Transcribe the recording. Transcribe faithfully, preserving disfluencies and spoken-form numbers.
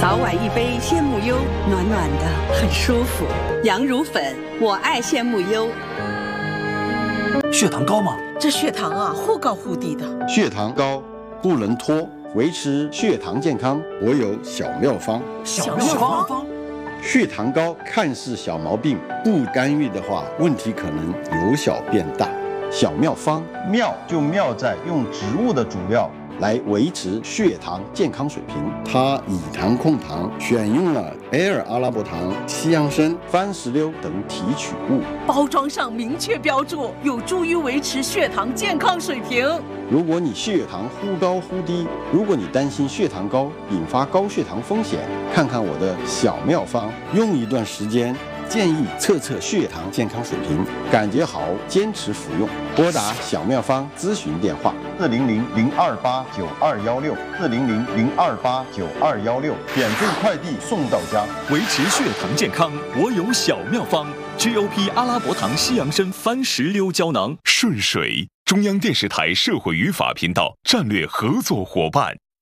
早晚一杯鲜木优，暖暖的，很舒服。羊乳粉，我爱鲜木优。 血糖高吗？ 这血糖啊，忽高忽低的。 血糖高不能拖，维持血糖健康，我有小妙方。 小妙方。 血糖高看似小毛病，不干预的话，问题可能由小变大。小妙方，妙就妙在用植物的主料来维持血糖健康水平。它以糖控糖，选用了 L 阿拉伯糖、西洋参、番石榴等提取物， 包装上明确标注，有助于维持血糖健康水平。 如果你血糖忽高忽低，如果你担心血糖高引发高血糖风险，看看我的小妙方，用一段时间，建议测测血糖健康水平，感觉好坚持服用。拨打小妙方咨询电话：四零零零二八九二幺六，四零零零二八九二幺六，免费快递送到家。 维持血糖健康，我有小妙方 ：G O P 阿拉伯糖西洋参番石榴胶囊。顺水，中央电视台社会与法频道战略合作伙伴。